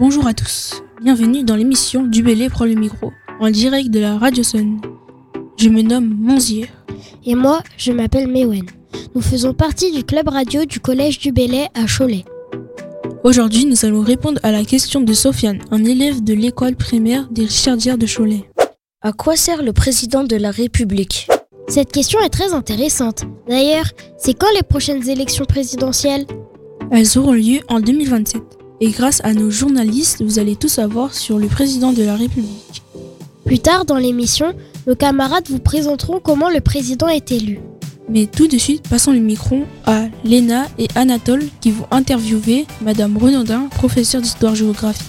Bonjour à tous, bienvenue dans l'émission Du Bellay prend le micro, en direct de la Radio Sun. Je me nomme Monzier. Et moi, je m'appelle Mewen. Nous faisons partie du club radio du collège du Bellay à Cholet. Aujourd'hui, nous allons répondre à la question de Sofiane, un élève de l'école primaire des Richardières de Cholet. À quoi sert le président de la République ? Cette question est très intéressante. D'ailleurs, c'est quand les prochaines élections présidentielles ? Elles auront lieu en 2027. Et grâce à nos journalistes, vous allez tout savoir sur le président de la République. Plus tard dans l'émission, nos camarades vous présenteront comment le président est élu. Mais tout de suite, passons le micro à Léna et Anatole qui vont interviewer Madame Renaudin, professeure d'histoire-géographie.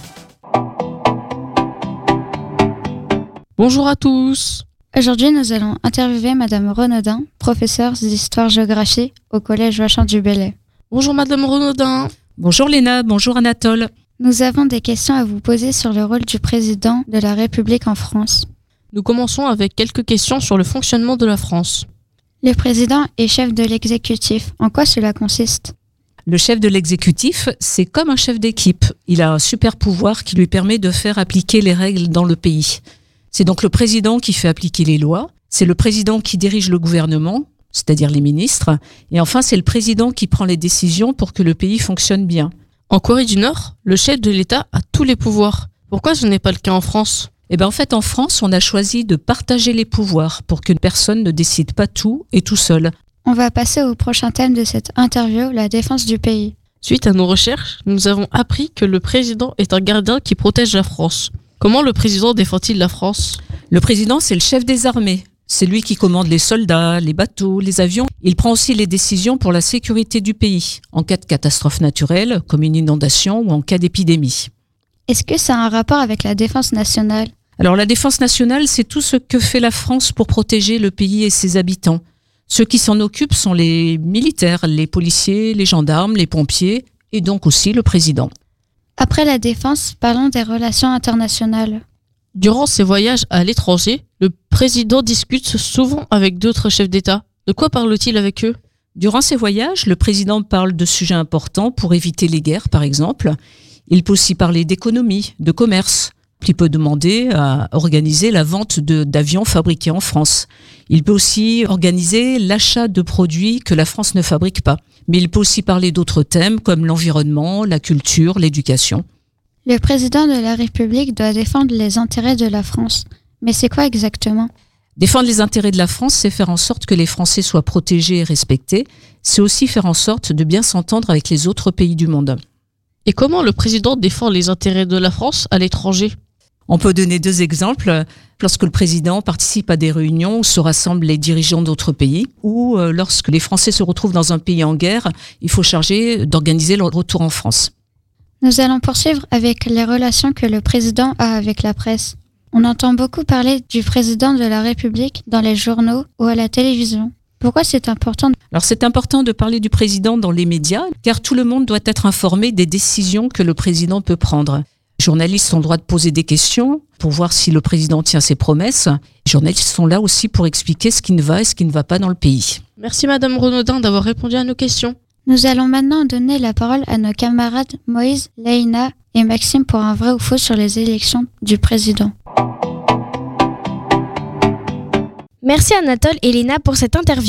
Bonjour à tous. Aujourd'hui, nous allons interviewer Madame Renaudin, professeure d'histoire-géographie au collège Joachim du Bellay. Bonjour Madame Renaudin. Bonjour Léna, bonjour Anatole. Nous avons des questions à vous poser sur le rôle du président de la République en France. Nous commençons avec quelques questions sur le fonctionnement de la France. Le président est chef de l'exécutif. En quoi cela consiste ? Le chef de l'exécutif, c'est comme un chef d'équipe. Il a un super pouvoir qui lui permet de faire appliquer les règles dans le pays. C'est donc le président qui fait appliquer les lois. C'est le président qui dirige le gouvernement, c'est-à-dire les ministres. Et enfin, c'est le président qui prend les décisions pour que le pays fonctionne bien. En Corée du Nord, le chef de l'État a tous les pouvoirs. Pourquoi ce n'est pas le cas en France ? En fait, en France, on a choisi de partager les pouvoirs pour qu'une personne ne décide pas tout et tout seul. On va passer au prochain thème de cette interview, la défense du pays. Suite à nos recherches, nous avons appris que le président est un gardien qui protège la France. Comment le président défend-il la France ? Le président, c'est le chef des armées. C'est lui qui commande les soldats, les bateaux, les avions. Il prend aussi les décisions pour la sécurité du pays, en cas de catastrophe naturelle, comme une inondation ou en cas d'épidémie. Est-ce que ça a un rapport avec la défense nationale ? Alors la défense nationale, c'est tout ce que fait la France pour protéger le pays et ses habitants. Ceux qui s'en occupent sont les militaires, les policiers, les gendarmes, les pompiers et donc aussi le président. Après la défense, parlons des relations internationales. Durant ses voyages à l'étranger, le président discute souvent avec d'autres chefs d'État. De quoi parle-t-il avec eux ? Durant ses voyages, le président parle de sujets importants pour éviter les guerres, par exemple. Il peut aussi parler d'économie, de commerce. Il peut demander à organiser la vente d'avions fabriqués en France. Il peut aussi organiser l'achat de produits que la France ne fabrique pas. Mais il peut aussi parler d'autres thèmes comme l'environnement, la culture, l'éducation. Le président de la République doit défendre les intérêts de la France. Mais c'est quoi exactement ? Défendre les intérêts de la France, c'est faire en sorte que les Français soient protégés et respectés. C'est aussi faire en sorte de bien s'entendre avec les autres pays du monde. Et comment le président défend les intérêts de la France à l'étranger ? On peut donner 2 exemples. Lorsque le président participe à des réunions où se rassemblent les dirigeants d'autres pays, ou lorsque les Français se retrouvent dans un pays en guerre, il faut charger d'organiser leur retour en France. Nous allons poursuivre avec les relations que le président a avec la presse. On entend beaucoup parler du président de la République dans les journaux ou à la télévision. Pourquoi c'est important ? Alors c'est important de parler du président dans les médias, car tout le monde doit être informé des décisions que le président peut prendre. Les journalistes ont le droit de poser des questions pour voir si le président tient ses promesses. Les journalistes sont là aussi pour expliquer ce qui ne va et ce qui ne va pas dans le pays. Merci Madame Renaudin d'avoir répondu à nos questions. Nous allons maintenant donner la parole à nos camarades Moïse, Leïna et Maxime pour un vrai ou faux sur les élections du président. Merci Anatole et Léna pour cette interview.